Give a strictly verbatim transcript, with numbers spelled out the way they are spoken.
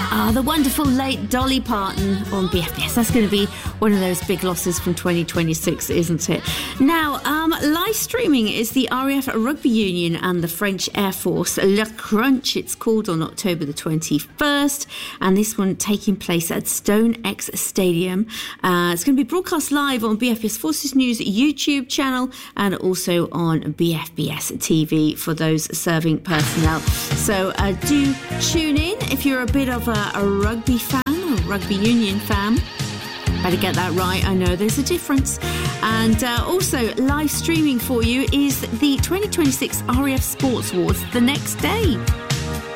Ah, the wonderful late Dolly Parton on B F B S. That's going to be one of those big losses from twenty twenty-six, isn't it? Now, um, live streaming is the R A F Rugby Union and the French Air Force Le Crunch, it's called, on October the twenty-first, and this one taking place at StoneX Stadium. Uh, it's going to be broadcast live on B F B S Forces News YouTube channel and also on B F B S T V for those serving personnel. So uh, do tune in if you're a bit of a, a rugby fan or rugby union fan. Better get that right, I know there's a difference. And uh, also live streaming for you is the twenty twenty-six R A F Sports Awards the next day.